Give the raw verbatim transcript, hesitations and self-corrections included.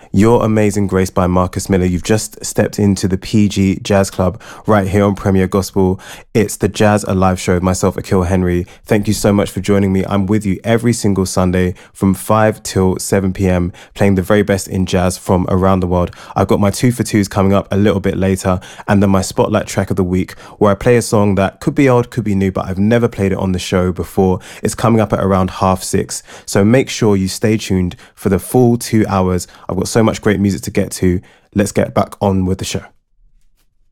You're Amazing Grace by Marcus Miller. You've just stepped into the P G Jazz Club right here on Premier Gospel. It's the Jazz Alive show, myself, Akil Henry. Thank you so much for joining me. I'm with you every single Sunday from five till seven p.m, playing the very best in jazz from around the world. I've got my two for twos coming up a little bit later, and then my spotlight track of the week, where I play a song that could be old, could be new, but I've never played it on the show before. It's coming up at around half six. So make sure you stay tuned for the full two hours. I've got so much great music to get to. Let's get back on with the show.